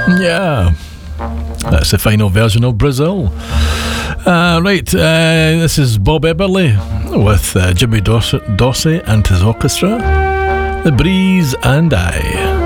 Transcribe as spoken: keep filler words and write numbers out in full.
Yeah, that's the final version of Brazil. Uh, right, uh, this is Bob Eberly with uh, Jimmy Dorsey, Dorsey and his orchestra, The Breeze and I.